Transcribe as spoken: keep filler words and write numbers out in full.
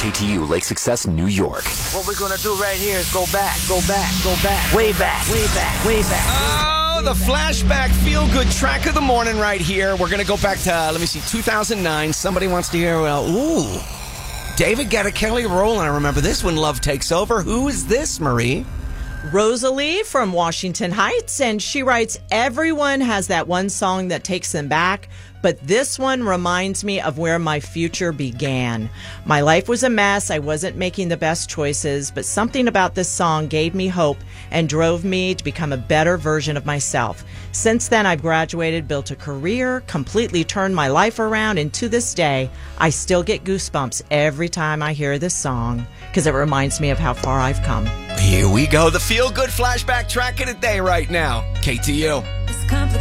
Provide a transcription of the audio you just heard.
K T U, Lake Success, New York. What we're gonna do right here is go back, go back, go back, way back, way back, way back. Oh, the flashback feel-good track of the morning right here. We're gonna go back to, uh, let me see, two thousand nine. Somebody wants to hear, well, ooh, David Guetta, Kelly Rowland. I remember this when Love Takes Over. Who is this, Marie? Rosalie from Washington Heights, and she writes, everyone has that one song that takes them back, but this one reminds me of where my future began. My life was a mess. I wasn't making the best choices, but something about this song gave me hope and drove me to become a better version of myself. Since then, I've graduated, built a career, completely turned my life around, and to this day, I still get goosebumps every time I hear this song because it reminds me of how far I've come. Here we go. The feel-good flashback track of the day right now. K T U. It's